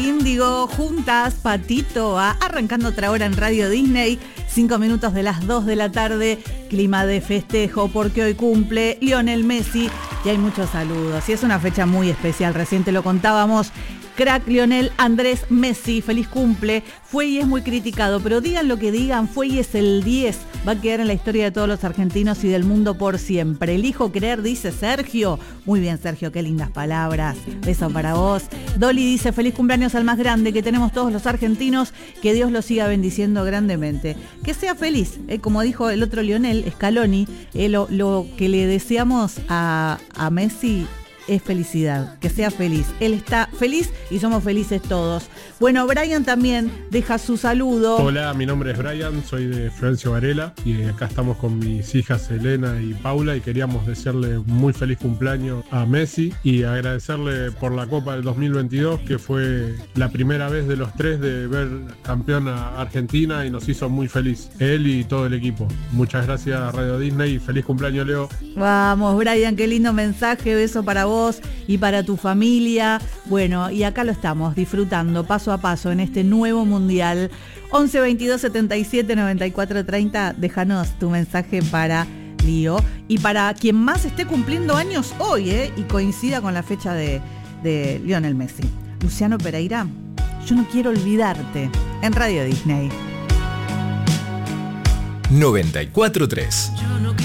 Índigo, juntas, Patito, arrancando otra hora en Radio Disney, 5 minutos de las 2 de la tarde, clima de festejo porque hoy cumple Lionel Messi y hay muchos saludos y es una fecha muy especial, recién te lo contábamos. Crack Lionel Andrés Messi, feliz cumple, fue y es muy criticado, pero digan lo que digan, fue y es el 10, va a quedar en la historia de todos los argentinos y del mundo por siempre. Elijo creer, dice Sergio. Muy bien, Sergio, qué lindas palabras. Beso para vos. Dolly dice, feliz cumpleaños al más grande que tenemos todos los argentinos, que Dios lo siga bendiciendo grandemente. Que sea feliz, como dijo el otro Lionel Scaloni, lo que le deseamos a Messi es felicidad, que sea feliz. Él está feliz y somos felices todos. Bueno, Brian también deja su saludo. Hola, mi nombre es Brian, soy de Florencio Varela y acá estamos con mis hijas Elena y Paula y queríamos desearle un muy feliz cumpleaños a Messi y agradecerle por la Copa del 2022, que fue la primera vez de los tres de ver campeón a Argentina y nos hizo muy feliz, él y todo el equipo. Muchas gracias a Radio Disney y feliz cumpleaños, Leo. Vamos, Brian, qué lindo mensaje, beso para vos y para tu familia. Bueno, y acá lo estamos disfrutando paso a paso en este nuevo mundial. 11 22 77 94 30, déjanos tu mensaje para Lío y para quien más esté cumpliendo años hoy y coincida con la fecha de Lionel Messi. Luciano Pereira, yo no quiero olvidarte, en Radio Disney 94.3.